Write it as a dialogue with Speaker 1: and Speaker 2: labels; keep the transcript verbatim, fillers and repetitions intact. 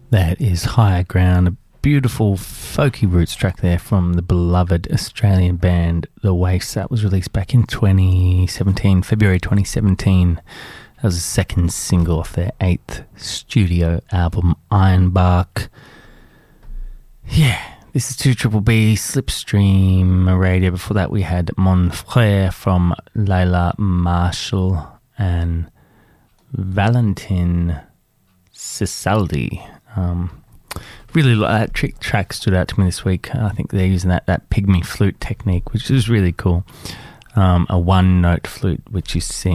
Speaker 1: That is Higher Ground, a beautiful folky roots track there from the beloved Australian band The Waifs. That was released back in twenty seventeen, February twenty seventeen. That was the second single off their eighth studio album, Ironbark. Yeah, this is two Triple B, Slipstream Radio. Before that we had Mon Frère from Layla Marshall and Valentin Cisaldi. Um, really, that trick track stood out to me this week. I think they're using that, that pygmy flute technique, which is really cool. Um, a one-note flute, which you sing.